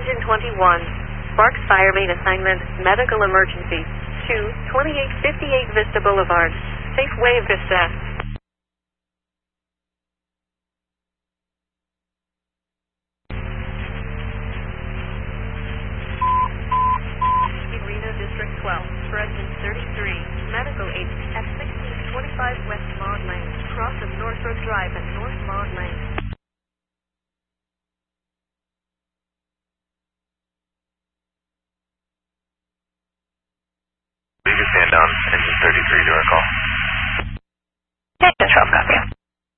Engine 21. Sparks Fire Main Assignment, Medical Emergency. 2858 Vista Boulevard. Safeway Vista. Reno District 12, Resident 33, Medical 8, at 1625 West Maud Lane, cross of Northrop Drive and North Maud Lane. Leave your stand down, engine 33 to our call. Engine 12, copy.